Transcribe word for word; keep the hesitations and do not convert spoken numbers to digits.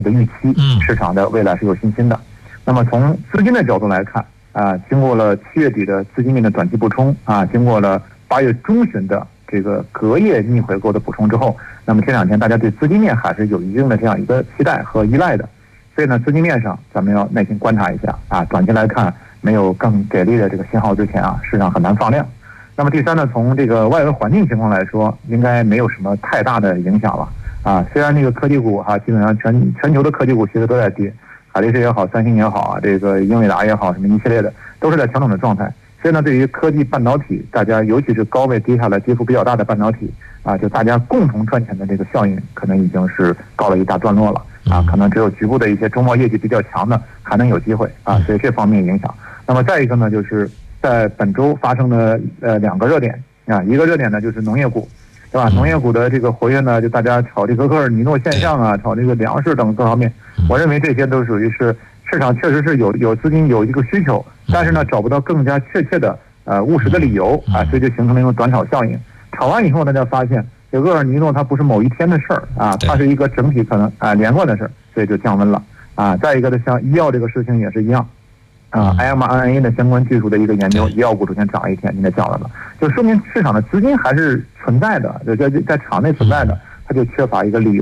的预期，市场的未来是有信心的。那么从资金的角度来看啊，经过了七月底的资金面的短期补充啊，经过了八月中旬的这个隔夜逆回购的补充之后，那么这两天大家对资金面还是有一定的这样一个期待和依赖的。所以呢，资金面上咱们要耐心观察一下啊，短期来看没有更给力的这个信号之前啊，市场很难放量。那么第三呢，从这个外围环境情况来说，应该没有什么太大的影响了啊。虽然这个科技股哈、啊，基本上全全球的科技股其实都在跌，海力士也好，三星也好啊，这个英伟达也好，什么一系列的都是在调整的状态。所以呢，对于科技半导体，大家尤其是高位跌下来跌幅比较大的半导体啊，就大家共同赚钱的这个效应，可能已经是告了一大段落了啊。可能只有局部的一些周末业绩比较强的还能有机会啊，所以这方面影响。那么再一个呢，就是在本周发生的呃两个热点啊，一个热点呢就是农业股，对吧？农业股的这个活跃呢，就大家炒这个科尔尼诺现象啊，炒这个粮食等各方面，我认为这些都属于是市场确实是有有资金有一个需求，但是呢找不到更加确切的呃务实的理由啊，所以就形成了一种短炒效应。炒完以后，大家发现这个厄尔尼诺它不是某一天的事儿啊，它是一个整体可能啊连贯的事儿，所以就降温了啊。再一个呢，像医药这个事情也是一样。啊 ，M R N A 的相关技术的一个研究，医药股昨天涨了一天，今天降了了，就说明市场的资金还是存在的，就在在场内存在的，它就缺乏一个理由。